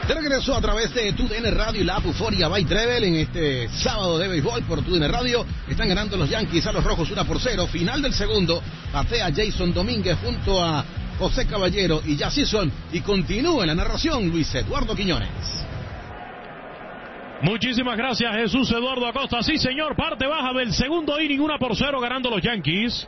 De regreso a través de TUDN Radio y la app Euforia by Trevel en este sábado de béisbol por TUDN Radio. Están ganando los Yankees a los Rojos 1-0. Final del segundo. Batea Jason Domínguez junto a José Caballero y Jazz Chisholm. Y continúa en la narración Luis Eduardo Quiñones. Muchísimas gracias, Jesús Eduardo Acosta. Sí, señor, parte baja del segundo inning, 1-0 ganando los Yankees.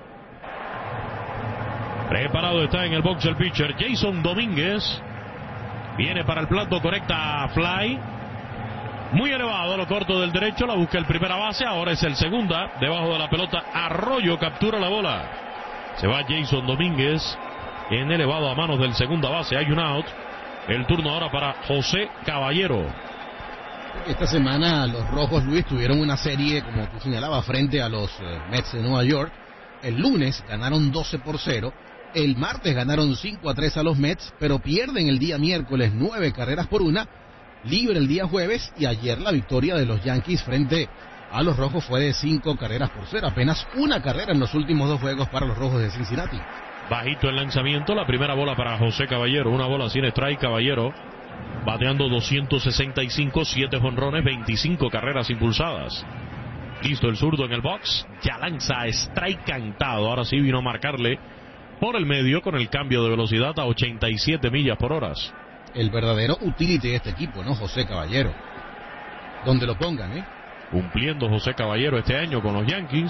Preparado está en el box el pitcher Jason Domínguez. Viene para el plato, conecta a fly. Muy elevado a lo corto del derecho, la busca el primera base, ahora es el segunda. Debajo de la pelota, Arroyo captura la bola. Se va Jason Domínguez en elevado a manos del segunda base, hay un out. El turno ahora para José Caballero. Esta semana los Rojos, Luis, tuvieron una serie, como tú señalabas, frente a los Mets de Nueva York. El lunes ganaron 12-0. El martes ganaron 5-3 a los Mets, pero pierden el día miércoles 9 carreras por 1, libre el día jueves, y ayer la victoria de los Yankees frente a los Rojos fue de 5 carreras por 0, apenas una carrera en los últimos 2 juegos para los Rojos de Cincinnati. Bajito el lanzamiento, la primera bola para José Caballero, una bola sin strike. Caballero bateando 265, 7 jonrones, 25 carreras impulsadas. Listo el zurdo en el box, ya lanza strike cantado, ahora sí vino a marcarle por el medio con el cambio de velocidad a 87 millas por hora. El verdadero utility de este equipo, ¿no? José Caballero. Donde lo pongan, ¿eh? Cumpliendo José Caballero este año con los Yankees.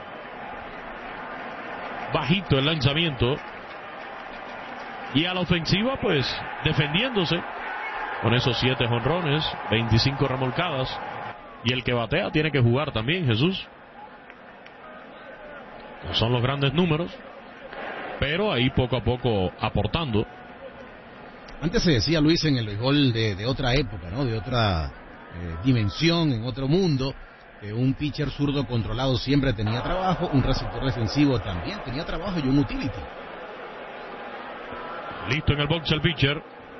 Bajito el lanzamiento. Y a la ofensiva, pues, defendiéndose. Con esos 7 jonrones, 25 remolcadas. Y el que batea tiene que jugar también, Jesús. No son los grandes números, pero ahí poco a poco aportando. Antes se decía, Luis, en el béisbol de otra época, ¿no? De otra dimensión, en otro mundo, un pitcher zurdo controlado siempre tenía trabajo, un receptor defensivo también tenía trabajo y un utility. Listo en el box el pitcher.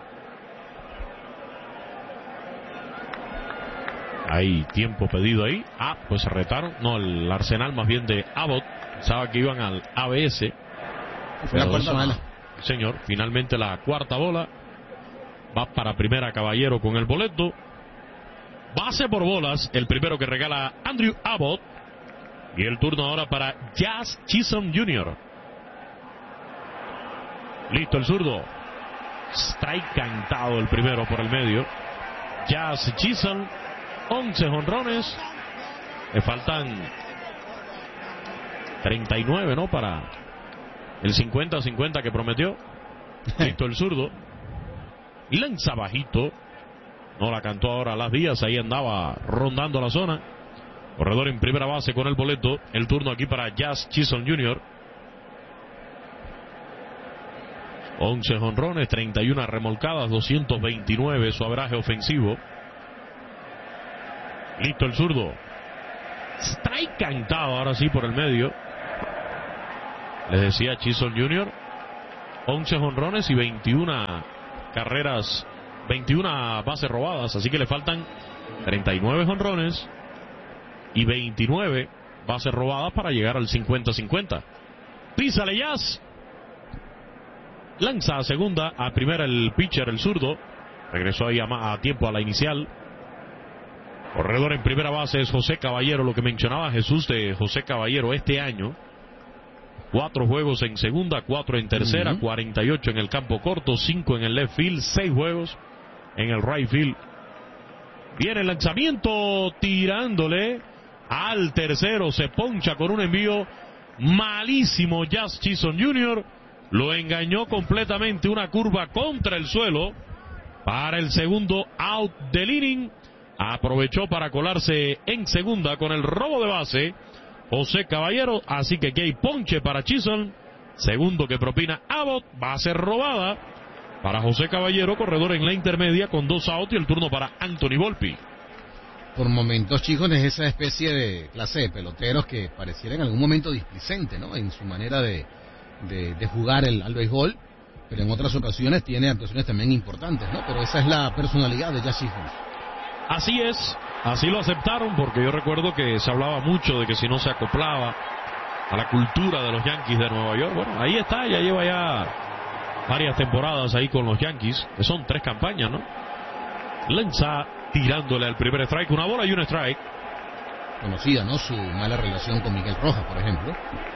Hay tiempo pedido ahí. Pues se retaron. No, el Arsenal más bien de Abbott. Pensaba que iban al ABS. Fue la cuarta bola. Señor, finalmente la cuarta bola. Va para primera Caballero con el boleto. Base por bolas, el primero que regala Andrew Abbott. Y el turno ahora para Jazz Chisholm Jr. Listo el zurdo. Strike cantado el primero por el medio. Jazz Chisholm, 11 jonrones. Le faltan 39, ¿no? Para el 50-50 que prometió. Listo el zurdo. Lanza bajito. No la cantó ahora Las Díaz. Ahí andaba rondando la zona. Corredor en primera base con el boleto. El turno aquí para Jazz Chisholm Jr. 11 jonrones, 31 remolcadas, 229 su averaje ofensivo. Listo el zurdo. Strike cantado ahora sí por el medio. Les decía Chisholm Jr. 11 jonrones y 21 carreras, 21 bases robadas. Así que le faltan 39 jonrones y 29 bases robadas para llegar al 50-50. Písale Jazz. Lanza a segunda, a primera el pitcher, el zurdo. Regresó ahí a tiempo a la inicial. Corredor en primera base es José Caballero. Lo que mencionaba Jesús de José Caballero este año. 4 juegos en segunda, 4 en tercera, 48 en el campo corto, 5 en el left field, 6 juegos en el right field. Viene el lanzamiento, tirándole al tercero, se poncha con un envío malísimo Jazz Chisholm Jr. Lo engañó completamente, una curva contra el suelo para el segundo out del inning. Aprovechó para colarse en segunda con el robo de base José Caballero, así que aquí hay ponche para Chisholm. Segundo que propina Abbott, base robada para José Caballero, corredor en la intermedia con 2 outs y el turno para Anthony Volpi. Por momentos, Chisholm es esa especie de clase de peloteros que pareciera en algún momento displicente, ¿no? En su manera de jugar al béisbol, pero en otras ocasiones tiene actuaciones también importantes, ¿no? Pero esa es la personalidad de Jazz Chisholm. Así es, así lo aceptaron, porque yo recuerdo que se hablaba mucho de que si no se acoplaba a la cultura de los Yankees de Nueva York. Bueno, ahí está, ya lleva ya varias temporadas ahí con los Yankees, que son 3 campañas, ¿no? Lanza tirándole al primer strike, una bola y un strike. Conocida, ¿no? Su mala relación con Miguel Rojas, por ejemplo.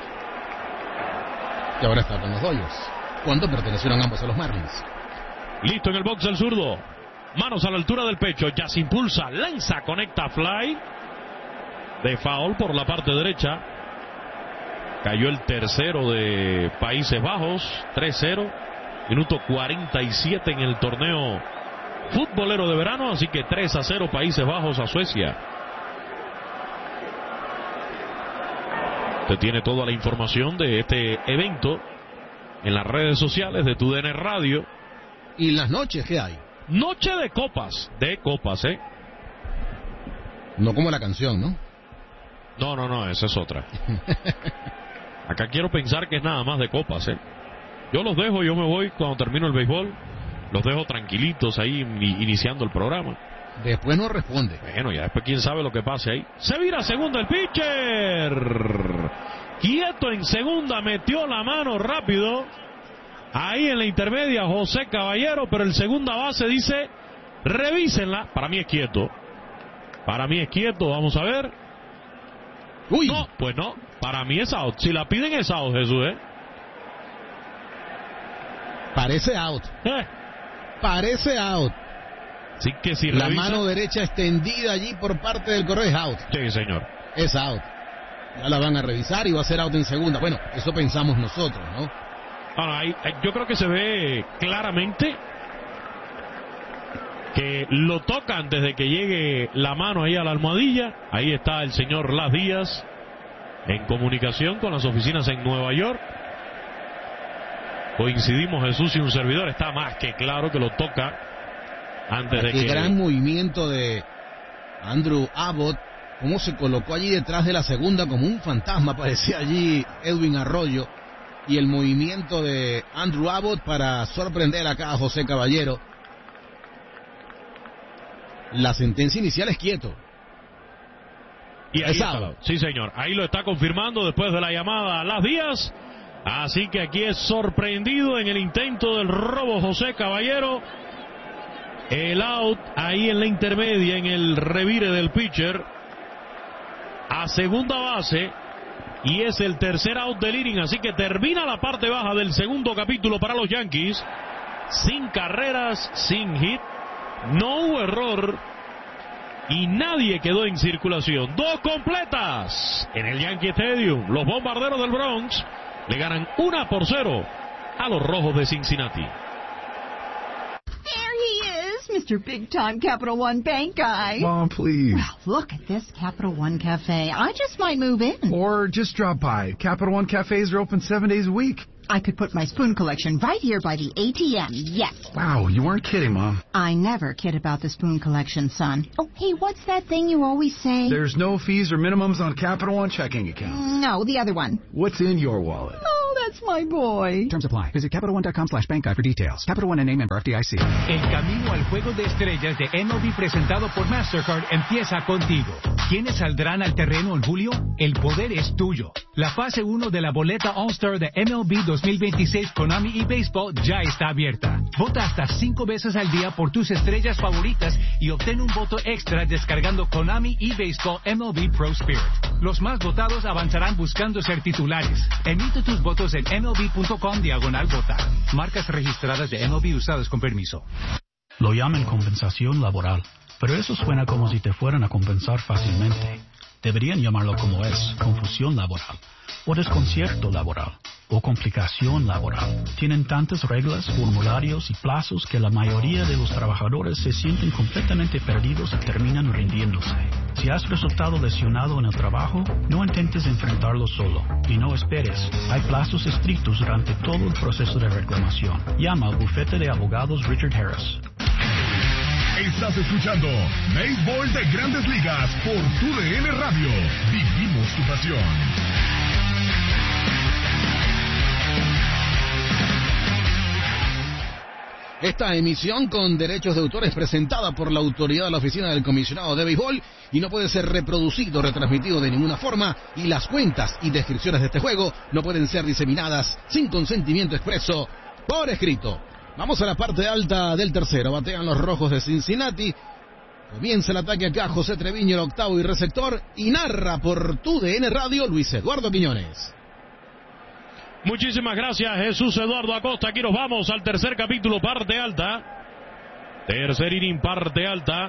Y ahora está con los Dodgers, cuando pertenecieron ambos a los Marlins. Listo en el box el zurdo. Manos a la altura del pecho, ya se impulsa, lanza, conecta, fly. De foul por la parte derecha. Cayó el tercero de Países Bajos, 3-0. Minuto 47 en el torneo futbolero de verano, así que 3-0 Países Bajos a Suecia. Usted tiene toda la información de este evento en las redes sociales de TUDN Radio. ¿Y las noches qué hay? Noche de copas, No como la canción, ¿no? No, esa es otra. Acá quiero pensar que es nada más de copas, Yo los dejo, yo me voy cuando termino el béisbol. Los dejo tranquilitos ahí iniciando el programa. Después no responde. Bueno, ya después quién sabe lo que pase ahí. Se vira segundo el pitcher. Quieto en segunda, metió la mano rápido. Ahí en la intermedia José Caballero, pero el segunda base dice, revísenla. Para mí es quieto. Vamos a ver. Uy. No, pues no. Para mí es out. Si la piden es out, Jesús, Parece out. Parece out. Así que si la revisa... mano derecha extendida allí por parte del corredor es out. Sí, señor. Es out. Ya la van a revisar y va a ser out en segunda. Bueno, eso pensamos nosotros, ¿no? Yo creo que se ve claramente que lo tocan desde que llegue la mano ahí a la almohadilla. Ahí está el señor Las Díaz en comunicación con las oficinas en Nueva York. Coincidimos Jesús y un servidor. Está más que claro que lo toca antes de que... El gran movimiento de Andrew Abbott, cómo se colocó allí detrás de la segunda como un fantasma, parecía allí Edwin Arroyo, y el movimiento de Andrew Abbott para sorprender acá a José Caballero. La sentencia inicial es quieto. Y ahí está. Sí, señor. Ahí lo está confirmando después de la llamada a Las Díaz. Así que aquí es sorprendido en el intento del robo José Caballero. El out ahí en la intermedia, en el revire del pitcher. A segunda base. Y es el tercer out del inning. Así que termina la parte baja del segundo capítulo para los Yankees. Sin carreras, sin hit. No hubo error. Y nadie quedó en circulación. 2 completas en el Yankee Stadium. Los Bombarderos del Bronx le ganan 1-0 a los Rojos de Cincinnati. There he is, Mr. Big Time Capital One Bank guy. Mom, please. Well, look at this Capital One Cafe. I just might move in. Or just drop by. Capital One cafes are open 7 days a week. I could put my spoon collection right here by the ATM, yes. Wow, you weren't kidding, Mom. I never kid about the spoon collection, son. Oh, hey, what's that thing you always say? There's no fees or minimums on Capital One checking accounts. No, the other one. What's in your wallet? Oh, that's my boy. Terms apply. Visit CapitalOne.com/bank guide for details. Capital One N.A. member FDIC. El camino al Juego de Estrellas de MLB presentado por Mastercard empieza contigo. ¿Quiénes saldrán al terreno en julio? El poder es tuyo. La fase 1 de la boleta All-Star de MLB 2026 Konami eBaseball ya está abierta. Vota hasta 5 veces al día por tus estrellas favoritas y obtén un voto extra descargando Konami eBaseball MLB Pro Spirit. Los más votados avanzarán buscando ser titulares. Emite tus votos en MLB.com/votar. Marcas registradas de MLB usadas con permiso. Lo llaman compensación laboral, pero eso suena como si te fueran a compensar fácilmente. Deberían llamarlo como es, confusión laboral, o desconcierto laboral, o complicación laboral. Tienen tantas reglas, formularios y plazos que la mayoría de los trabajadores se sienten completamente perdidos y terminan rindiéndose. Si has resultado lesionado en el trabajo, no intentes enfrentarlo solo, y no esperes. Hay plazos estrictos durante todo el proceso de reclamación. Llama al bufete de abogados Richard Harris. Estás escuchando Béisbol de Grandes Ligas por TUDN Radio. Vivimos tu pasión. Esta emisión con derechos de autor es presentada por la autoridad de la Oficina del Comisionado de Béisbol y no puede ser reproducido o retransmitido de ninguna forma, y las cuentas y descripciones de este juego no pueden ser diseminadas sin consentimiento expreso por escrito. Vamos a la parte alta del tercero. Batean los Rojos de Cincinnati. Comienza el ataque acá. José Treviño, el octavo y receptor. Y narra por TUDN Radio Luis Eduardo Quiñones. Muchísimas gracias, Jesús Eduardo Acosta. Aquí nos vamos al tercer capítulo, parte alta. Tercer inning, parte alta.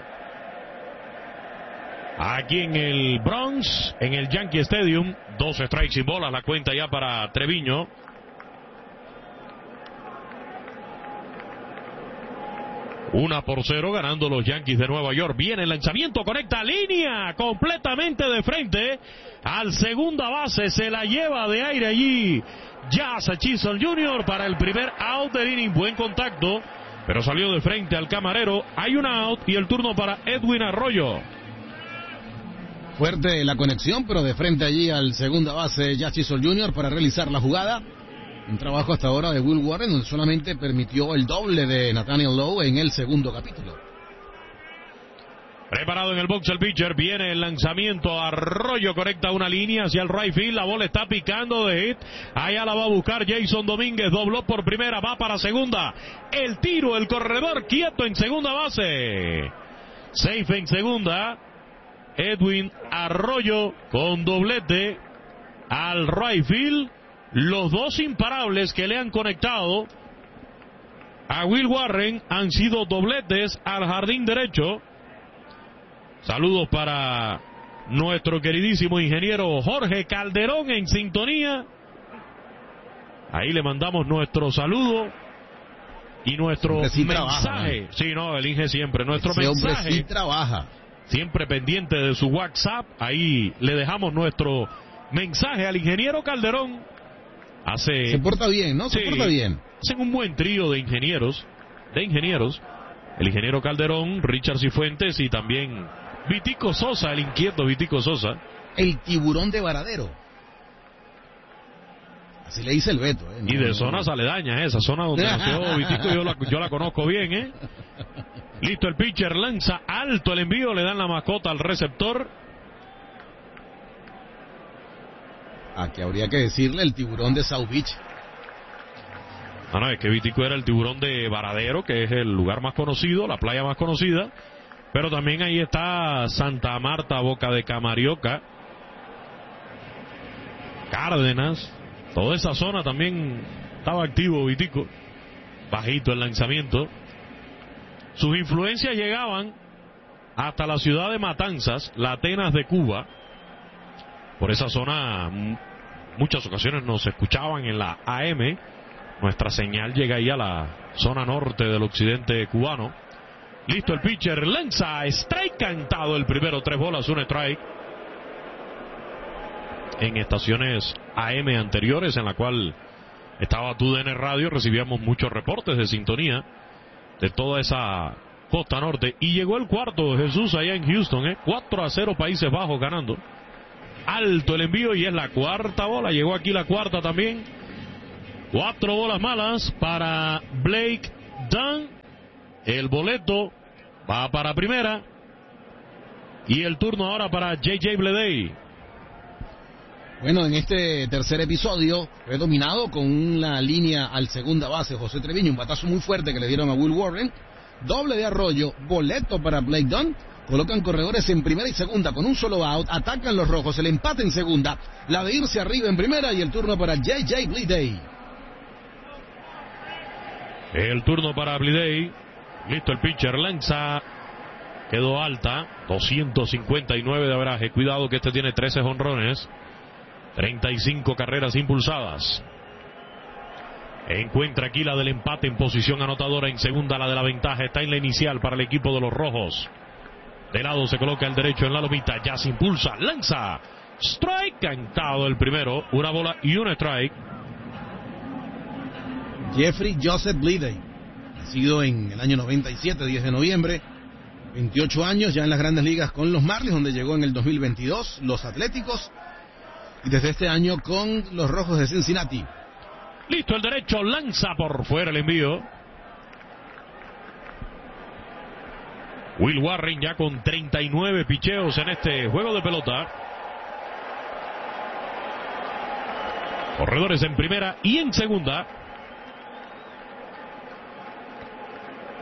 Aquí en el Bronx, en el Yankee Stadium. 2 strikes sin bolas, la cuenta ya para Treviño. Una por 0 ganando los Yankees de Nueva York. Viene el lanzamiento, conecta línea completamente de frente al segunda base. Se la lleva de aire allí Jazz Chisholm Jr. para el primer out del inning. Buen contacto, pero salió de frente al camarero. Hay un out y el turno para Edwin Arroyo. Fuerte la conexión, pero de frente allí al segunda base Jazz Chisholm Jr. para realizar la jugada. Un trabajo hasta ahora de Will Warren, donde solamente permitió el doble de Nathaniel Lowe en el segundo capítulo. Preparado en el box el pitcher, viene el lanzamiento, Arroyo conecta una línea hacia el right field, la bola está picando de hit, allá la va a buscar Jason Domínguez, dobló por primera, va para segunda, el tiro, el corredor quieto en segunda base, safe en segunda, Edwin Arroyo con doblete al right field. Los dos imparables que le han conectado a Will Warren han sido dobletes al jardín derecho. Saludos para nuestro queridísimo ingeniero Jorge Calderón en sintonía. Ahí le mandamos nuestro saludo y nuestro sí mensaje. Trabaja, ¿no? Sí, no, el Inge siempre. Nuestro ese mensaje. Hombre sí trabaja. Siempre pendiente de su WhatsApp. Ahí le dejamos nuestro mensaje al ingeniero Calderón. Se porta bien, ¿no? Se porta bien. Hacen un buen trío de ingenieros. El ingeniero Calderón, Richard Cifuentes y también Vitico Sosa, el inquieto Vitico Sosa. El tiburón de Varadero. Así le dice el Beto. No, y de zonas aledañas, esa zona donde nació Vitico, yo la conozco bien, Listo el pitcher, lanza alto el envío, le dan la mascota al receptor. Que habría que decirle el tiburón de South Beach. No, es que Vitico era el tiburón de Varadero, que es el lugar más conocido, la playa más conocida. Pero también ahí está Santa Marta, Boca de Camarioca, Cárdenas. Toda esa zona también estaba activo Vitico. Bajito el lanzamiento. Sus influencias llegaban hasta la ciudad de Matanzas, la Atenas de Cuba. Por esa zona, muchas ocasiones nos escuchaban en la AM. Nuestra señal llega ahí a la zona norte del occidente cubano. Listo el pitcher, lanza, strike cantado el primero, 3 bolas, 1 strike. En estaciones AM anteriores, en la cual estaba TUDN Radio, recibíamos muchos reportes de sintonía de toda esa costa norte. Y llegó el cuarto, Jesús, allá en Houston, 4-0 Países Bajos ganando. Alto el envío y es la cuarta bola. Llegó aquí la cuarta también. 4 bolas malas para Blake Dunn. El boleto va para primera. Y el turno ahora para J.J. Bleday. Bueno, en este tercer episodio fue dominado con una línea al segunda base José Treviño. Un batazo muy fuerte que le dieron a Will Warren. Doble de Arroyo. Boleto para Blake Dunn. Colocan corredores en primera y segunda con un solo out. Atacan los Rojos. El empate en segunda. La de irse arriba en primera y el turno para J.J. Bleday. El turno para Bleday. Listo el pitcher. Lanza. Quedó alta. 259 de averaje. Cuidado que este tiene 13 jonrones. 35 carreras impulsadas. Encuentra aquí la del empate en posición anotadora. En segunda la de la ventaja. Está en la inicial para el equipo de los Rojos. De lado se coloca el derecho en la lomita. Ya se impulsa. Lanza. Strike. Cantado el primero. 1 bola y 1 strike. Jeffrey Joseph Bleday. Nacido en el año 97, 10 de noviembre. 28 años ya en las grandes ligas con los Marlins, donde llegó en el 2022. Los Atléticos. Y desde este año con los Rojos de Cincinnati. Listo el derecho. Lanza por fuera el envío. Will Warren ya con 39 picheos en este juego de pelota. Corredores en primera y en segunda.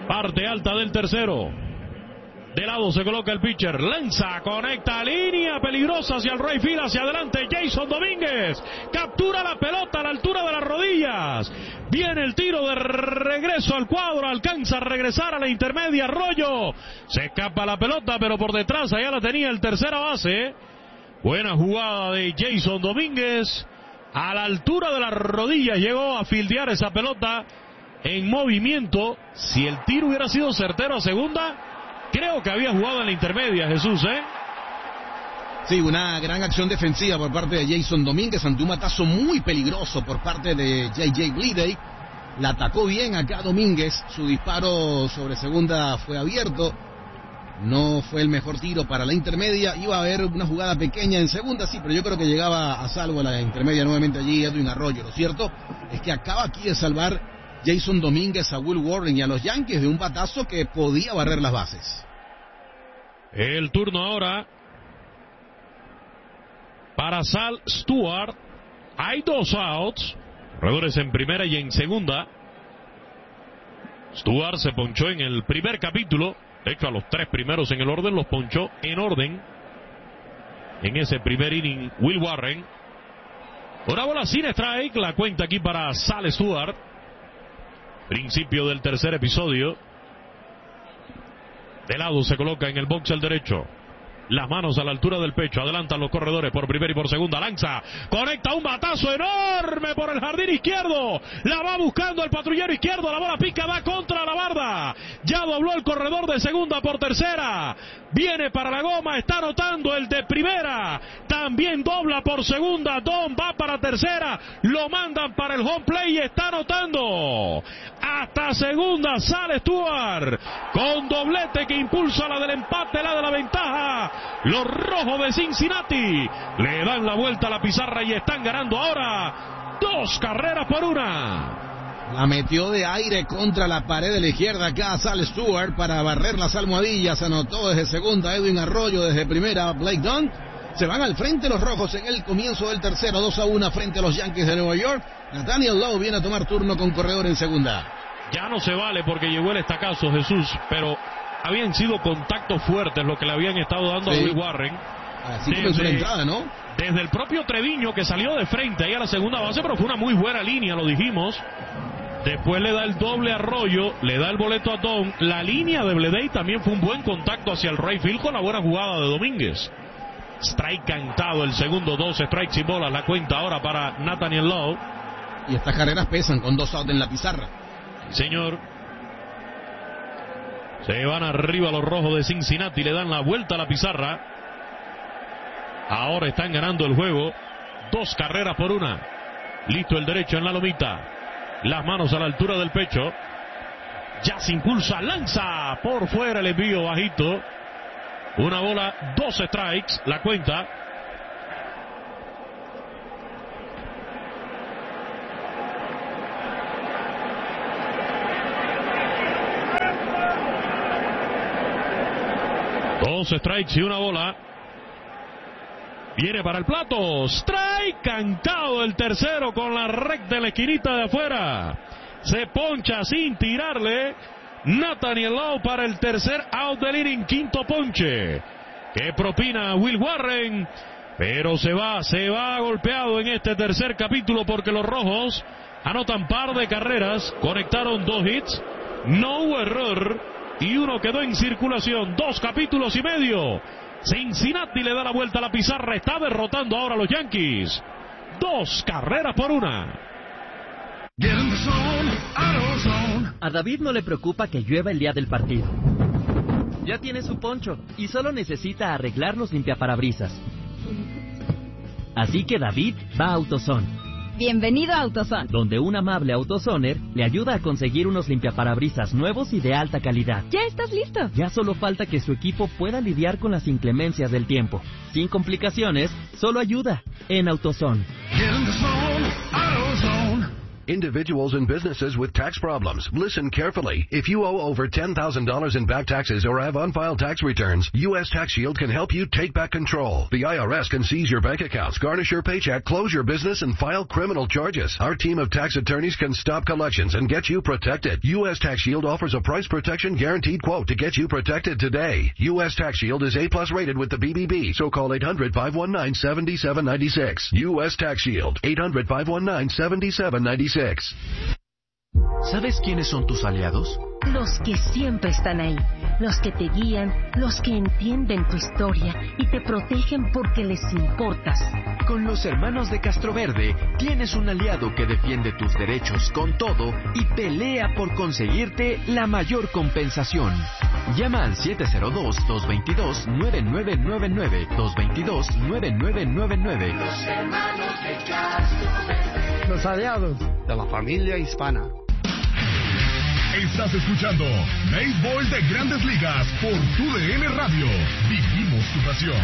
Parte alta del tercero. De lado se coloca el pitcher, lanza, conecta, línea peligrosa hacia el right field, hacia adelante Jason Domínguez, captura la pelota a la altura de las rodillas, viene el tiro de regreso al cuadro, alcanza a regresar a la intermedia, Arroyo, se escapa la pelota, pero por detrás allá la tenía el tercera base, buena jugada de Jason Domínguez, a la altura de las rodillas llegó a fildear esa pelota en movimiento. Si el tiro hubiera sido certero a segunda, creo que había jugado en la intermedia, Jesús, Sí, una gran acción defensiva por parte de Jason Domínguez ante un batazo muy peligroso por parte de J.J. Bleday. La atacó bien acá Domínguez, su disparo sobre segunda fue abierto, no fue el mejor tiro para la intermedia, iba a haber una jugada pequeña en segunda, sí, pero yo creo que llegaba a salvo a la intermedia nuevamente allí Edwin Arroyo. Lo cierto es que acaba aquí de salvar Jason Domínguez a Will Warren y a los Yankees de un batazo que podía barrer las bases. El turno ahora para Sal Stewart. Hay 2 outs, corredores en primera y en segunda. Stewart se ponchó en el primer capítulo, de hecho a los 3 primeros en el orden los ponchó en orden en ese primer inning Will Warren. Una bola sin strike, la cuenta aquí para Sal Stewart. Principio del tercer episodio. De lado se coloca en el box el derecho. Las manos a la altura del pecho. Adelantan los corredores por primera y por segunda. Lanza. Conecta un batazo enorme por el jardín izquierdo. La va buscando el patrullero izquierdo. La bola pica, va contra la barda. Ya dobló el corredor de segunda por tercera. Viene para la goma. Está anotando el de primera. También dobla por segunda. Don va para tercera. Lo mandan para el home play y está anotando. Hasta segunda sale Stewart. Con doblete que impulsa la del empate, la de la ventaja. Los rojos de Cincinnati le dan la vuelta a la pizarra y están ganando ahora 2 carreras por 1. La metió de aire contra la pared de la izquierda acá Sal Stewart para barrer las almohadillas. Anotó desde segunda Edwin Arroyo, desde primera Blake Dunn. Se van al frente los rojos en el comienzo del tercero, 2-1 frente a los Yankees de Nueva York. Nathaniel Lowe viene a tomar turno con corredor en segunda. Ya no se vale porque llegó el estacazo, Jesús, pero habían sido contactos fuertes lo que le habían estado dando a Will Warren. Así comenzó la entrada, ¿no? Desde el propio Treviño que salió de frente ahí a la segunda base, pero fue una muy buena línea, lo dijimos. Después le da el doble a Arroyo, le da el boleto a Don. La línea de Bleday también fue un buen contacto hacia el right field con la buena jugada de Domínguez. Strike cantado, el segundo, 2 strikes y bolas, la cuenta ahora para Nathaniel Lowe. Y estas carreras pesan con 2 outs en la pizarra. Señor. Se van arriba los rojos de Cincinnati, le dan la vuelta a la pizarra. Ahora están ganando el juego, 2 carreras por 1. Listo el derecho en la lomita. Las manos a la altura del pecho. Ya se impulsa, lanza por fuera el envío bajito. Una bola, 2 strikes, la cuenta. Dos strikes y una bola. Viene para el plato. Strike cantado el tercero con la recta en la esquinita de afuera. Se poncha sin tirarle. Nathaniel Lowe para el tercer out del inning, quinto ponche. Que propina Will Warren. Pero se va golpeado en este tercer capítulo porque los rojos anotan par de carreras. Conectaron 2 hits. No hubo error. Y uno quedó en circulación. 2 capítulos y medio. Cincinnati le da la vuelta a la pizarra. Está derrotando ahora a los Yankees. 2 carreras por 1. A David no le preocupa que llueva el día del partido. Ya tiene su poncho y solo necesita arreglar los limpiaparabrisas. Así que David va a AutoZone. Bienvenido a AutoZone, donde un amable AutoZoner le ayuda a conseguir unos limpiaparabrisas nuevos y de alta calidad. ¿Ya estás listo? Ya solo falta que su equipo pueda lidiar con las inclemencias del tiempo. Sin complicaciones, solo ayuda en AutoZone. Individuals and businesses with tax problems, listen carefully. If you owe over $10,000 in back taxes or have unfiled tax returns, U.S. Tax Shield can help you take back control. The IRS can seize your bank accounts, garnish your paycheck, close your business, and file criminal charges. Our team of tax attorneys can stop collections and get you protected. U.S. Tax Shield offers a price protection guaranteed quote to get you protected today. U.S. Tax Shield is A+ rated with the BBB, so call 800-519-7796. U.S. Tax Shield, 800-519-7796. ¿Sabes quiénes son tus aliados? Los que siempre están ahí, los que te guían, los que entienden tu historia y te protegen porque les importas. Con los hermanos de Castroverde tienes un aliado que defiende tus derechos con todo y pelea por conseguirte la mayor compensación. Llama al 702-222-9999, 222-9999. Los hermanos de Castroverde. Los aliados de la familia hispana. Estás escuchando Béisbol de Grandes Ligas por TUDN Radio. Vivimos tu pasión.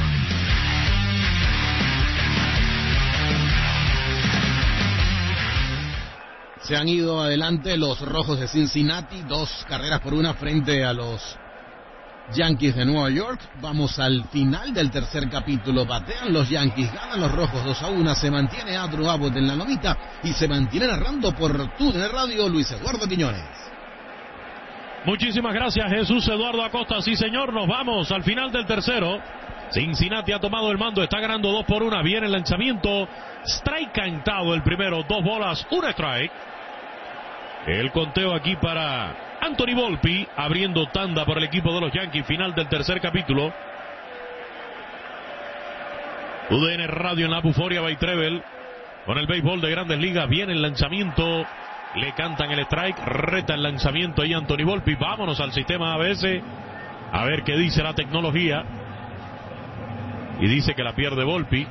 Se han ido adelante los Rojos de Cincinnati, 2-1 frente a los Yankees de Nueva York. Vamos al final del tercer capítulo. Batean los Yankees, ganan los Rojos 2-1. Se mantiene Andrew Abbott en la lomita y se mantiene narrando por TUDN Radio Luis Eduardo Quiñones. Muchísimas gracias, Jesús Eduardo Acosta. Sí, señor, nos vamos al final del tercero. Cincinnati ha tomado el mando, está ganando 2-1. Viene el lanzamiento. Strike cantado el primero, 2 bolas, 1 strike. El conteo aquí para Anthony Volpi, abriendo tanda por el equipo de los Yankees. Final del tercer capítulo. UDN Radio en la Buforia by Trevel. Con el béisbol de Grandes Ligas. Viene el lanzamiento. Le cantan el strike, reta el lanzamiento ahí Anthony Volpi. Vámonos al sistema ABS a ver qué dice la tecnología. Y dice que la pierde Volpi.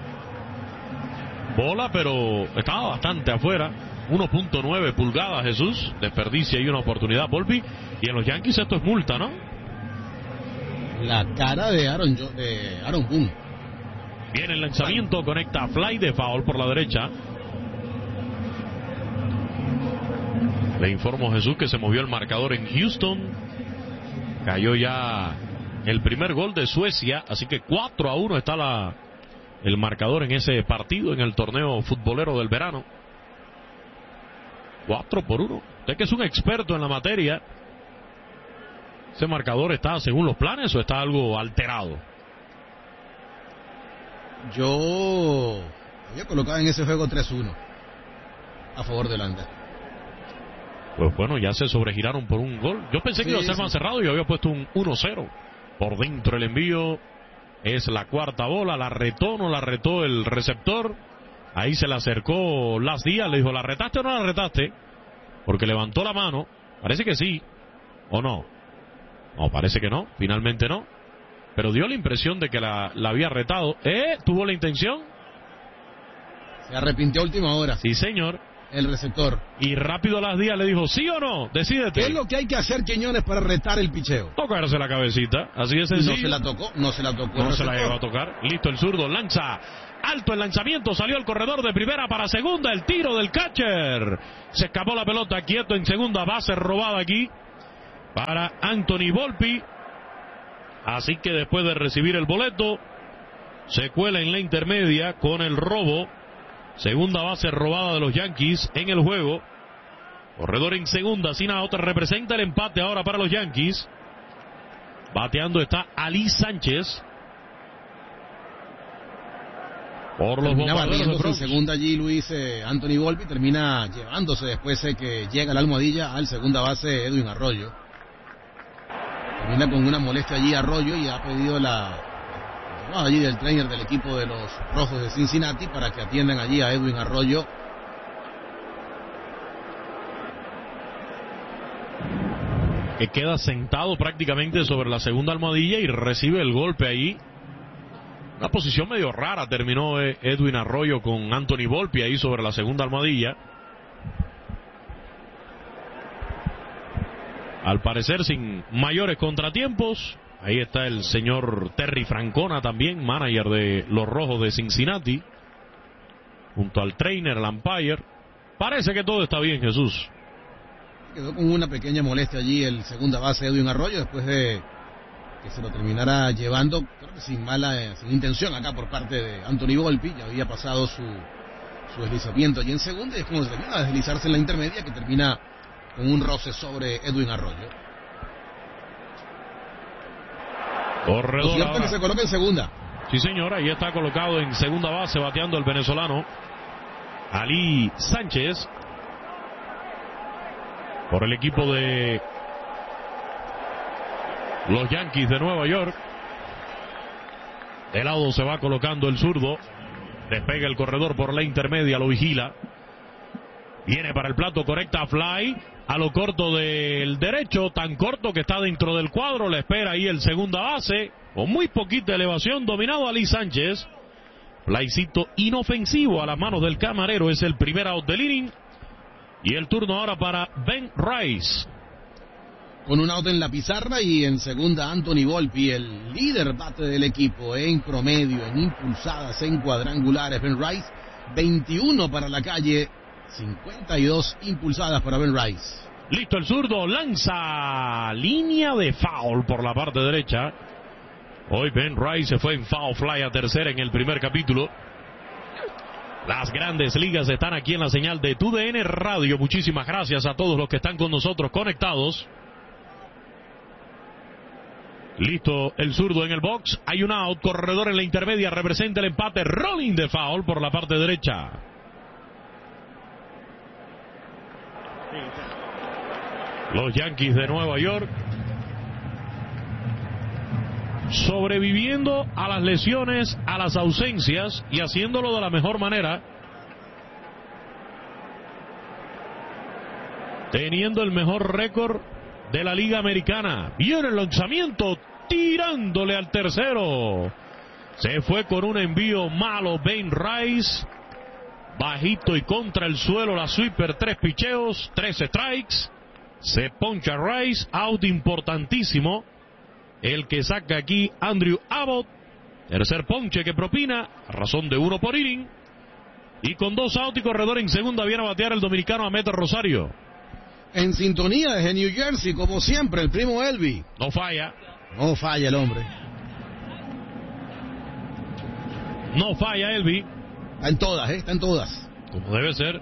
Bola, pero estaba bastante afuera. 1.9 pulgadas, Jesús. Desperdicia ahí una oportunidad Volpi. Y en los Yankees esto es multa, ¿no? La cara de Aaron Boone. Viene el lanzamiento, conecta fly de foul por la derecha. Le informo, Jesús, que se movió el marcador en Houston. Cayó ya el primer gol de Suecia. Así que 4-1 está el marcador en ese partido, en el torneo futbolero del verano. 4-1. Usted que es un experto en la materia, ¿ese marcador está según los planes o está algo alterado? Yo había colocado en ese juego 3-1 a favor de Holanda. Pues bueno, ya se sobregiraron por un gol. Yo pensé que iba a ser más cerrado y yo había puesto un 1-0. Por dentro el envío. Es la cuarta bola. La retó, no la retó el receptor. Ahí se le acercó Las Díaz. Le dijo, ¿la retaste o no la retaste? Porque levantó la mano. Parece que sí. ¿O no? No, parece que no. Finalmente no. Pero dio la impresión de que la había retado. ¿Tuvo la intención? Se arrepintió a última hora. Sí, señor. El receptor. Y rápido Las Díaz le dijo, ¿sí o no? Decídete. ¿Qué es lo que hay que hacer, Quiñones, para retar el picheo? Tocarse la cabecita, así de sencillo. No se la tocó. No se la llegó a tocar. Listo el zurdo, lanza. Alto el lanzamiento, salió el corredor de primera para segunda, el tiro del catcher. Se escapó la pelota, quieto en segunda, base robada aquí para Anthony Volpi. Así que después de recibir el boleto, se cuela en la intermedia con el robo. Segunda base robada de los Yankees en el juego. Corredor en segunda, sin out, representa el empate ahora para los Yankees. Bateando está Ali Sánchez. Por los bombarderos en segunda allí Luis Anthony Volpi termina llevándose después que llega a la almohadilla al segunda base Edwin Arroyo. Termina con una molestia allí Arroyo y ha pedido la llamada allí del trainer del equipo de los Rojos de Cincinnati para que atiendan allí a Edwin Arroyo. Que queda sentado prácticamente sobre la segunda almohadilla y recibe el golpe ahí. Una posición medio rara terminó Edwin Arroyo con Anthony Volpi ahí sobre la segunda almohadilla. Al parecer sin mayores contratiempos. Ahí está el señor Terry Francona también, manager de los Rojos de Cincinnati. Junto al trainer, el umpire. Parece que todo está bien, Jesús. Quedó con una pequeña molestia allí el segunda base Edwin Arroyo después de que se lo terminara llevando, creo que sin intención acá por parte de Anthony Volpi. Ya había pasado su deslizamiento allí en segunda y es como se termina de deslizarse en la intermedia que termina con un roce sobre Edwin Arroyo. Corredor que se coloca en segunda. Sí, señor, ahí está colocado en segunda base bateando el venezolano Ali Sánchez por el equipo de los Yankees de Nueva York. De lado se va colocando el zurdo. Despega el corredor por la intermedia, lo vigila. Viene para el plato, correcta fly a lo corto del derecho, tan corto que está dentro del cuadro. Le espera ahí el segunda base con muy poquita elevación, dominado Ali Sánchez. Flycito inofensivo a las manos del camarero, es el primer out del inning. Y el turno ahora para Ben Rice. Con un out en la pizarra y en segunda Anthony Volpi, el líder bate del equipo en promedio, en impulsadas, en cuadrangulares. Ben Rice, 21 para la calle, 52 impulsadas para Ben Rice. Listo el zurdo, lanza línea de foul por la parte derecha. Hoy Ben Rice se fue en foul fly a tercera en el primer capítulo. Las grandes ligas están aquí en la señal de TUDN Radio. Muchísimas gracias a todos los que están con nosotros conectados. Listo el zurdo en el box. Hay un out, corredor en la intermedia, representa el empate. Rolling de foul por la parte derecha. Los Yankees de Nueva York sobreviviendo a las lesiones, a las ausencias y haciéndolo de la mejor manera. Teniendo el mejor récord de la Liga Americana. Viene el lanzamiento, tirándole al tercero. Se fue con un envío malo Ben Rice. Bajito y contra el suelo la sweeper, 3 picheos, 3 strikes. Se poncha Rice, out importantísimo. El que saca aquí Andrew Abbott. Tercer ponche que propina, a razón de 1 por inning. Y con 2 out y corredor en segunda viene a batear el dominicano Amet Rosario. En sintonía desde New Jersey, como siempre, el primo Elvi. No falla. No falla el hombre. No falla Elvi. Está en todas, está en todas. Como debe ser.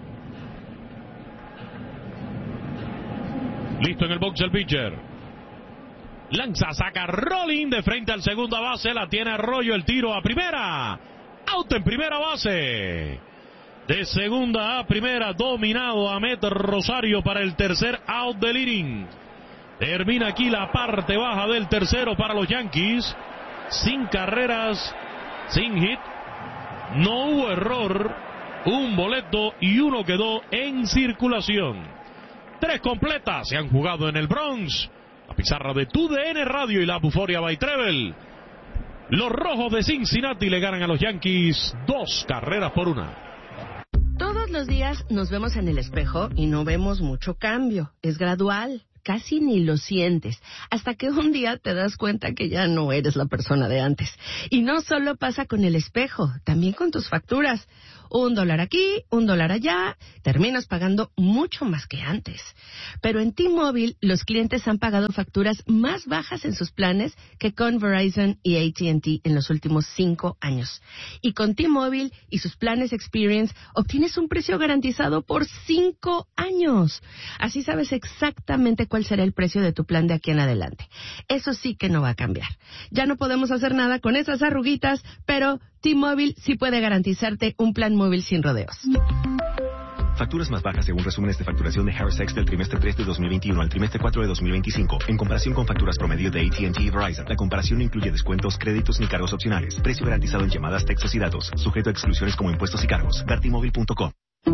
Listo en el box el pitcher. Lanza, saca rolling de frente al segunda base. La tiene Arroyo, el tiro a primera. Out en primera base. De segunda a primera, dominado Amet Rosario para el tercer out del inning. Termina aquí la parte baja del tercero para los Yankees. Sin carreras, sin hit. No hubo error. Un boleto y uno quedó en circulación. 3 completas se han jugado en el Bronx. La pizarra de TUDN Radio y la Buforia by Treble. Los rojos de Cincinnati le ganan a los Yankees 2 carreras por 1. Todos los días nos vemos en el espejo y no vemos mucho cambio. Es gradual, casi ni lo sientes, hasta que un día te das cuenta que ya no eres la persona de antes. Y no solo pasa con el espejo, también con tus facturas. $1 aquí, $1 allá, terminas pagando mucho más que antes. Pero en T-Mobile, los clientes han pagado facturas más bajas en sus planes que con Verizon y AT&T en los últimos 5 años. Y con T-Mobile y sus planes Experience, obtienes un precio garantizado por 5 años. Así sabes exactamente cuál será el precio de tu plan de aquí en adelante. Eso sí que no va a cambiar. Ya no podemos hacer nada con esas arruguitas, pero T-Mobile sí puede garantizarte un plan móvil sin rodeos. Facturas más bajas según resúmenes de facturación de Harris del trimestre 3 de 2021 al trimestre 4 de 2025. En comparación con facturas promedio de AT&T y Verizon, la comparación no incluye descuentos, créditos ni cargos opcionales. Precio garantizado en llamadas, textos y datos. Sujeto a exclusiones como impuestos y cargos. Vertimóvil.com.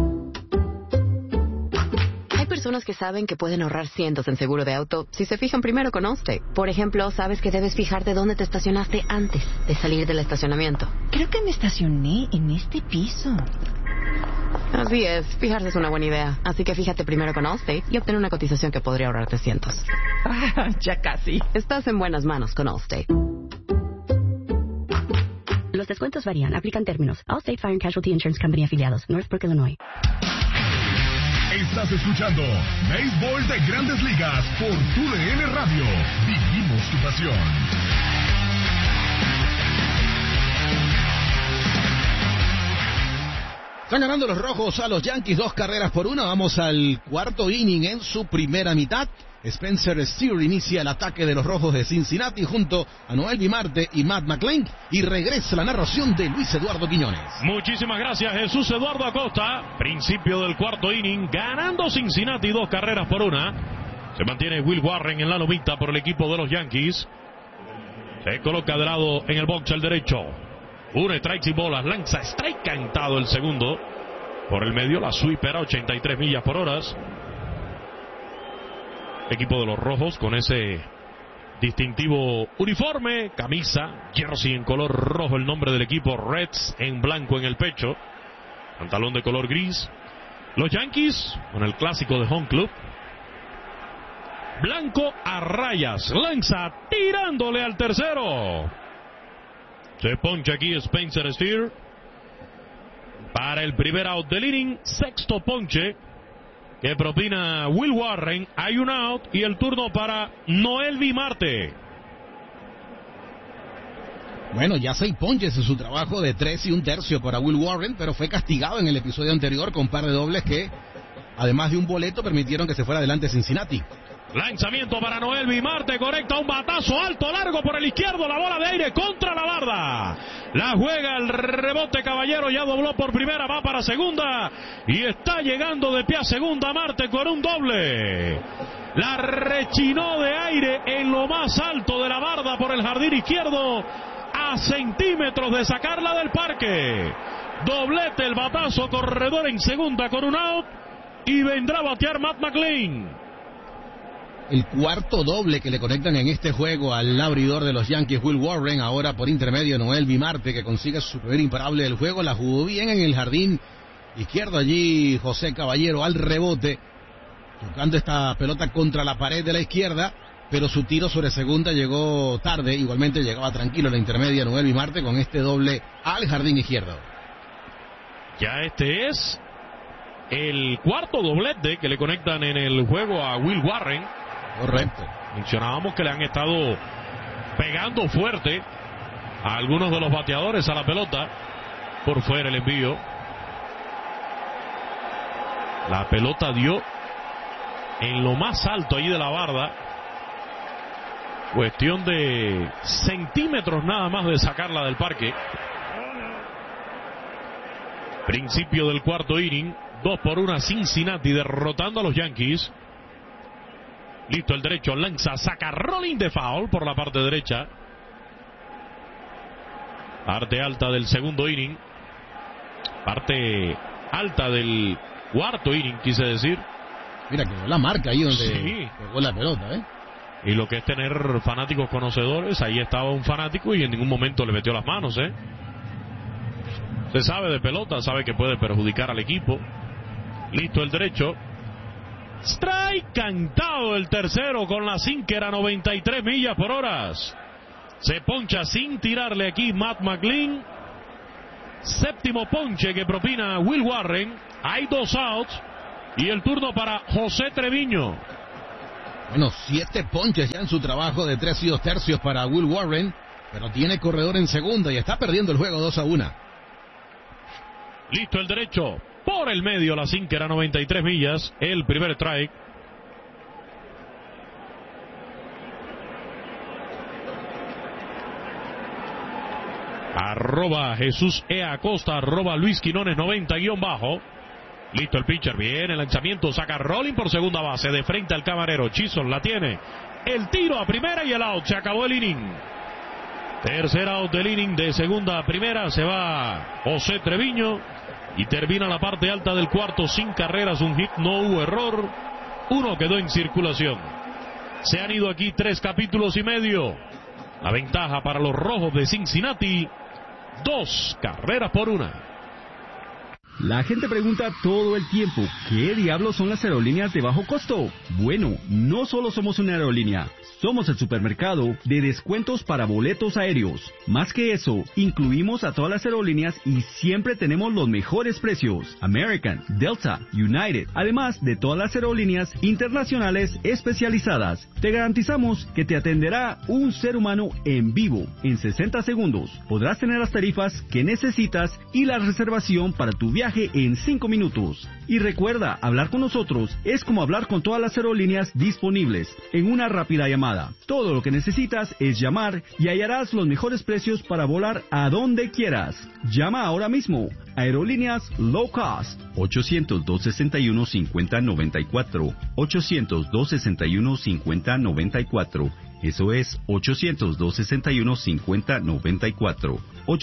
Hay personas que saben que pueden ahorrar cientos en seguro de auto si se fijan primero con Allstate. Por ejemplo, sabes que debes fijarte dónde te estacionaste antes de salir del estacionamiento. Creo que me estacioné en este piso. Así es, fijarse es una buena idea. Así que fíjate primero con Allstate y obtén una cotización que podría ahorrarte cientos. Ya casi. Estás en buenas manos con Allstate. Los descuentos varían. Aplican términos. Allstate Fire and Casualty Insurance Company afiliados. Northbrook, Illinois. Estás escuchando Béisbol de Grandes Ligas por TUDN Radio. Vivimos tu pasión. Están ganando los rojos a los Yankees 2-1. Vamos al cuarto inning en su primera mitad. Spencer Steer inicia el ataque de los rojos de Cincinnati junto a Noelvi Marte y Matt McLain, y regresa la narración de Luis Eduardo Quiñones. Muchísimas gracias, Jesús Eduardo Acosta. Principio del cuarto inning, ganando Cincinnati 2-1. Se mantiene Will Warren en la lomita por el equipo de los Yankees. Se coloca de lado en el box al derecho. 1 strikes y bolas, lanza strike cantado el segundo. Por el medio la sweeper a 83 millas por hora. Equipo de los rojos con ese distintivo uniforme, camisa, jersey en color rojo, el nombre del equipo, Reds en blanco en el pecho, pantalón de color gris. Los Yankees con el clásico de Home Club, blanco a rayas, lanza tirándole al tercero. Se poncha aquí Spencer Steer para el primer out del inning, sexto ponche que propina Will Warren. Hay un out y el turno para Noelvi Marte. Bueno, ya 6 ponches en su trabajo de 3 1/3 para Will Warren, pero fue castigado en el episodio anterior con par de dobles que, además de un boleto, permitieron que se fuera adelante Cincinnati. Lanzamiento para Noelvi Marte, conecta un batazo alto, largo por el izquierdo, la bola de aire contra la barda. La juega el rebote, Caballero, ya dobló por primera, va para segunda y está llegando de pie a segunda Marte con un doble. La rechinó de aire en lo más alto de la barda por el jardín izquierdo, a centímetros de sacarla del parque. Doblete, el batazo, corredor en segunda con un out, y vendrá a batear Matt McLain. El cuarto doble que le conectan en este juego al abridor de los Yankees, Will Warren, ahora por intermedio de Noelvi Marte, que consigue su primer imparable del juego. La jugó bien en el jardín izquierdo allí José Caballero al rebote, tocando esta pelota contra la pared de la izquierda, pero su tiro sobre segunda llegó tarde. Igualmente llegaba tranquilo la intermedia Noelvi Marte con este doble al jardín izquierdo. Ya este es el cuarto doblete que le conectan en el juego a Will Warren. Correcto. Mencionábamos que le han estado pegando fuerte a algunos de los bateadores a la pelota. Por fuera el envío. La pelota dio en lo más alto allí de la barda. Cuestión de centímetros nada más de sacarla del parque. Principio del cuarto inning. 2-1 Cincinnati derrotando a los Yankees. Listo el derecho, lanza, saca rolling de foul por la parte derecha. Parte alta del segundo inning. Parte alta del cuarto inning, quise decir. Mira que la marca ahí donde sí pegó la pelota, ¿eh? Y lo que es tener fanáticos conocedores, ahí estaba un fanático y en ningún momento le metió las manos, ¿eh? Se sabe de pelota, sabe que puede perjudicar al equipo. Listo el derecho. Strike cantado el tercero con la sinker a 93 millas por hora. Se poncha sin tirarle aquí Matt McLain. Séptimo ponche que propina Will Warren. Hay 2 outs y el turno para José Treviño. Bueno, 7 ponches ya en su trabajo de 3 2/3 para Will Warren, pero tiene corredor en segunda y está perdiendo el juego 2-1. Listo el derecho. Por el medio la sinker a 93 millas. El primer strike. Arroba Jesús E. Acosta, arroba Luis Quinones 90_. Listo el pitcher, bien el lanzamiento, saca rolling por segunda base, de frente al camarero. Chisholm la tiene. El tiro a primera y el out. Se acabó el inning. Tercer out del inning, de segunda a primera. Se va José Treviño. Y termina la parte alta del cuarto sin carreras, un hit, no hubo error. Uno quedó en circulación. Se han ido aquí 3 capítulos y medio. La ventaja para los rojos de Cincinnati, 2-1. La gente pregunta todo el tiempo, ¿qué diablos son las aerolíneas de bajo costo? Bueno, no solo somos una aerolínea, Somos el supermercado de descuentos para boletos aéreos. Más que eso, incluimos a todas las aerolíneas y siempre tenemos los mejores precios. American, Delta, United, además de todas las aerolíneas internacionales especializadas. Te garantizamos que te atenderá un ser humano en vivo en 60 segundos. Podrás tener las tarifas que necesitas y la reservación para tu viaje en 5 minutos. Y recuerda, hablar con nosotros es como hablar con todas las aerolíneas disponibles en una rápida llamada. Todo lo que necesitas es llamar y hallarás los mejores precios para volar a donde quieras. Llama ahora mismo. Aerolíneas Low Cost. 800-261-5094. 800-261-5094. Eso es 800-261-5094.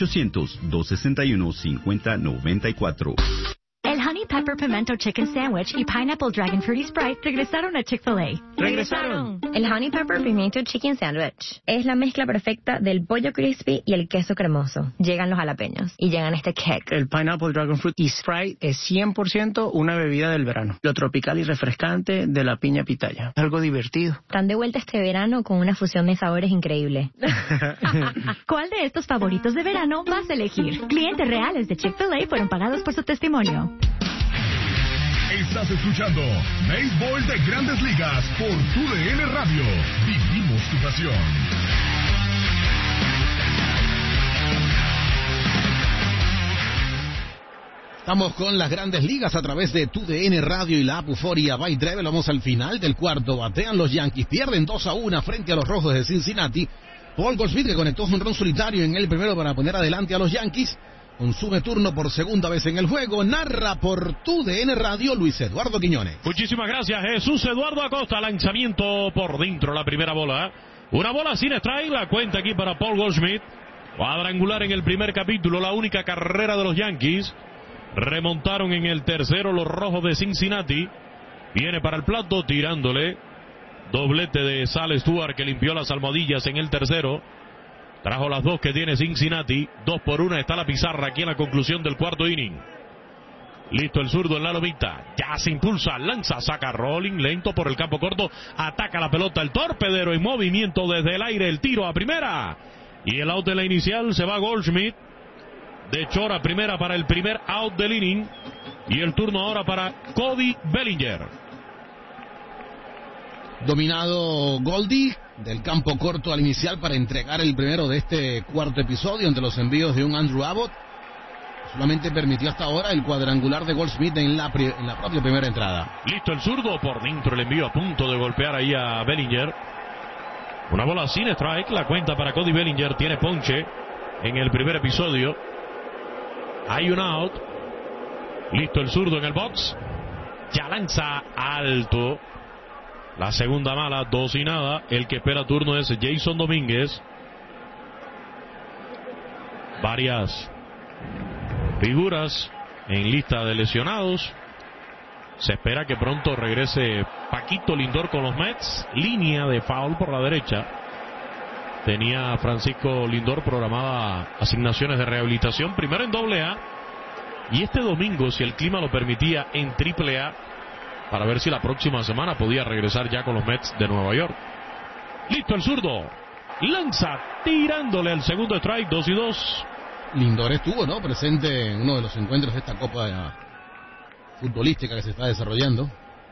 800-261-5094. El Honey Pepper Pimento Chicken Sandwich y Pineapple Dragon Fruity Sprite regresaron a Chick-fil-A. ¡Regresaron! El Honey Pepper Pimiento Chicken Sandwich es la mezcla perfecta del pollo crispy y el queso cremoso. Llegan los jalapeños y llegan este kick. El Pineapple Dragon Fruit y Sprite es 100% una bebida del verano. Lo tropical y refrescante de la piña pitaya. Algo divertido. Están de vuelta este verano con una fusión de sabores increíble. ¿Cuál de estos favoritos de verano vas a elegir? Clientes reales de Chick-fil-A fueron pagados por su testimonio. Estás escuchando Béisbol de Grandes Ligas por TUDN Radio. Vivimos tu pasión. Estamos con las Grandes Ligas a través de TUDN Radio y la app Euforia by Trevel. Vamos al final del cuarto. Batean los Yankees, pierden 2-1 frente a los Rojos de Cincinnati. Paul Goldschmidt, que conectó un jonrón solitario en el primero para poner adelante a los Yankees. Consume turno por segunda vez en el juego. Narra por TUDN Radio Luis Eduardo Quiñones. Muchísimas gracias, Jesús Eduardo Acosta. Lanzamiento por dentro, la primera bola. Una bola sin strike, la cuenta aquí para Paul Goldschmidt. Cuadrangular en el primer capítulo, la única carrera de los Yankees. Remontaron en el tercero los Rojos de Cincinnati. Viene para el plato tirándole. Doblete de Sal Stewart, que limpió las almohadillas en el tercero. Trajo las dos que tiene Cincinnati. 2-1 está la pizarra aquí en la conclusión del cuarto inning. Listo el zurdo en la lomita. Ya se impulsa, lanza, saca rolling, lento por el campo corto. Ataca la pelota el torpedero en movimiento desde el aire. El tiro a primera. Y el out de la inicial se va Goldschmidt. De short a primera para el primer out del inning. Y el turno ahora para Cody Bellinger. Dominado Goldie del campo corto al inicial para entregar el primero de este cuarto episodio entre los envíos de un Andrew Abbott. Solamente permitió hasta ahora el cuadrangular de Goldschmidt en la propia primera entrada. Listo el zurdo por dentro, el envío a punto de golpear ahí a Bellinger. Una bola sin strike, la cuenta para Cody Bellinger. Tiene ponche en el primer episodio. Hay un out. Listo el zurdo en el box. Ya lanza alto. La segunda mala, 2-0. El que espera turno es Jason Domínguez. Varias figuras en lista de lesionados. Se espera que pronto regrese Paquito Lindor con los Mets. Línea de foul por la derecha. Tenía Francisco Lindor programada asignaciones de rehabilitación. Primero en AA. Y este domingo, si el clima lo permitía, en AAA. Para ver si la próxima semana podía regresar ya con los Mets de Nueva York. Listo el zurdo. Lanza tirándole al segundo strike, 2-2. Lindor estuvo, ¿no?, presente en uno de los encuentros de esta Copa futbolística que se está desarrollando.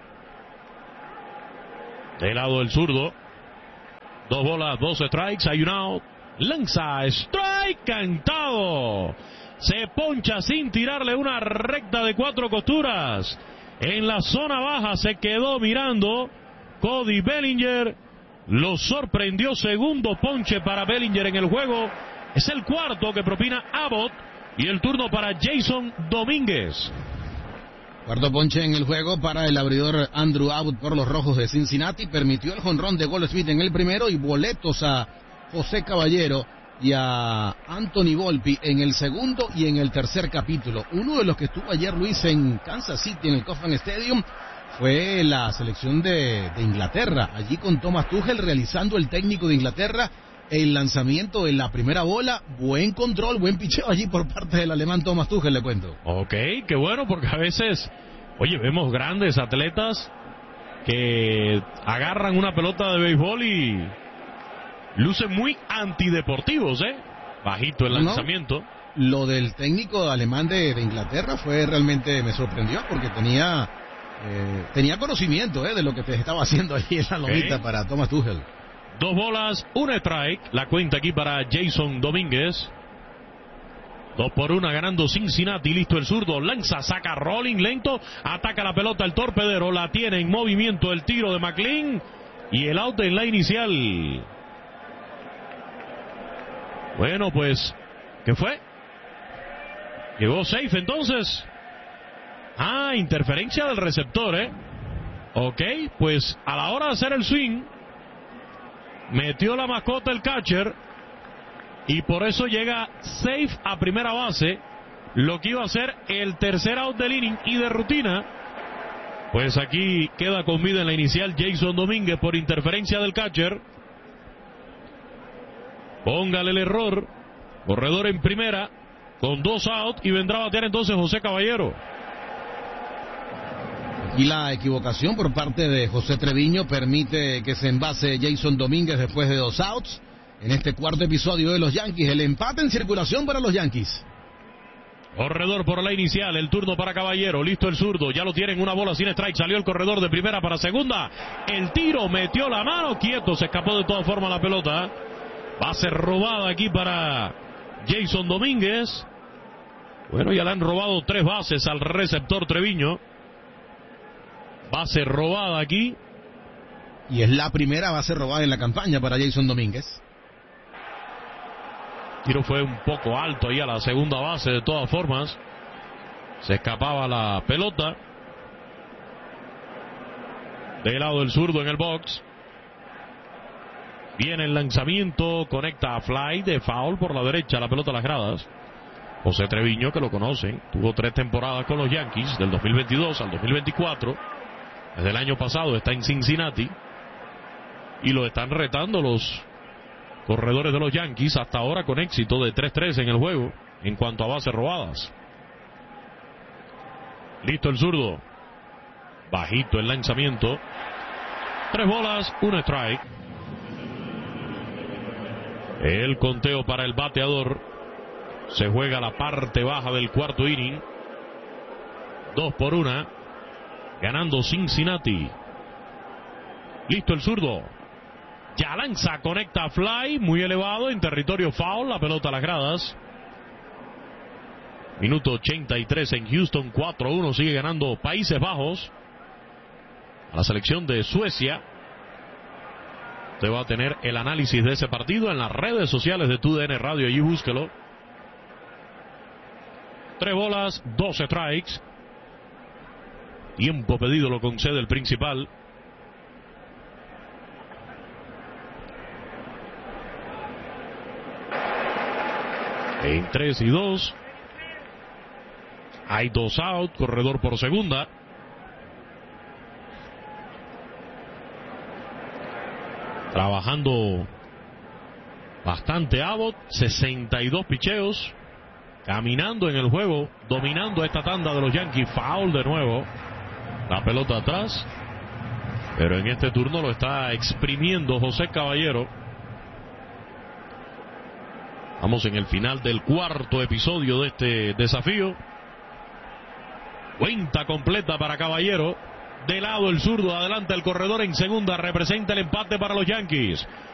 De lado del zurdo. 2 bolas, 2 strikes, hay un out. Lanza, strike, cantado. Se poncha sin tirarle una recta de 4 costuras. En la zona baja se quedó mirando Cody Bellinger. Lo sorprendió. Segundo ponche para Bellinger en el juego. Es el cuarto que propina Abbott. Y el turno para Jason Domínguez. Cuarto ponche en el juego para el abridor Andrew Abbott por los Rojos de Cincinnati. Permitió el jonrón de Goldschmidt en el primero y boletos a José Caballero y a Anthony Volpi en el segundo y en el tercer capítulo. Uno de los que estuvo ayer, Luis, en Kansas City, en el Kauffman Stadium, fue la selección de Inglaterra. Allí con Thomas Tuchel realizando el técnico de Inglaterra el lanzamiento en la primera bola. Buen control, buen picheo allí por parte del alemán Thomas Tuchel, le cuento. Ok, qué bueno, porque a veces, oye, vemos grandes atletas que agarran una pelota de béisbol y lucen muy antideportivos, bajito el lanzamiento. Lo del técnico alemán de Inglaterra fue realmente, me sorprendió porque tenía conocimiento de lo que te estaba haciendo allí en la lomita para Thomas Tuchel. 2 bolas, 1 strike, la cuenta aquí para Jason Domínguez. 2-1 ganando Cincinnati, listo el zurdo, lanza, saca rolling lento, ataca la pelota el torpedero, la tiene en movimiento el tiro de McLean y el out en la inicial. Bueno, pues, ¿qué fue? Llegó safe entonces. Interferencia del receptor, Ok, pues a la hora de hacer el swing, metió la mascota el catcher y por eso llega safe a primera base, lo que iba a ser el tercer out del inning y de rutina. Pues aquí queda con vida en la inicial Jason Domínguez por interferencia del catcher. Póngale el error, corredor en primera con 2 outs y vendrá a batear entonces José Caballero. Y la equivocación por parte de José Treviño permite que se envase Jason Domínguez después de 2 outs. En este cuarto episodio de los Yankees, el empate en circulación para los Yankees. Corredor por la inicial, el turno para Caballero, listo el zurdo, ya lo tienen, 1 bola sin strike, salió el corredor de primera para segunda, el tiro, metió la mano, quieto, se escapó de todas formas la pelota. Va a ser robada aquí para Jason Domínguez. Bueno, ya le han robado 3 bases al receptor Treviño. Base robada aquí. Y es la primera base robada en la campaña para Jason Domínguez. El tiro fue un poco alto ahí a la segunda base, de todas formas. Se escapaba la pelota. Del lado del zurdo en el box. Viene el lanzamiento, conecta a fly de foul por la derecha, la pelota a las gradas. José Treviño, que lo conocen, tuvo 3 temporadas con los Yankees, del 2022 al 2024. Desde el año pasado está en Cincinnati. Y lo están retando los corredores de los Yankees, hasta ahora con éxito de 3-3 en el juego, en cuanto a bases robadas. Listo el zurdo. Bajito el lanzamiento. 3 bolas, 1 strike. El conteo para el bateador. Se juega la parte baja del cuarto inning. 2-1. Ganando Cincinnati. Listo el zurdo. Ya lanza, conecta fly, muy elevado en territorio foul, la pelota a las gradas. Minuto 83 en Houston, 4-1, sigue ganando Países Bajos a la selección de Suecia. Usted va a tener el análisis de ese partido en las redes sociales de TUDN Radio, allí búsquelo. 3 bolas, 2 strikes. Tiempo pedido lo concede el principal. En 3-2. Hay 2 out, corredor por segunda. Trabajando bastante Abbott, 62 picheos. Caminando en el juego, dominando esta tanda de los Yankees. Foul de nuevo. La pelota atrás. Pero en este turno lo está exprimiendo José Caballero. Vamos en el final del cuarto episodio de este desafío. Cuenta completa para Caballero. De lado el zurdo, adelanta el corredor en segunda, representa el empate para los Yankees.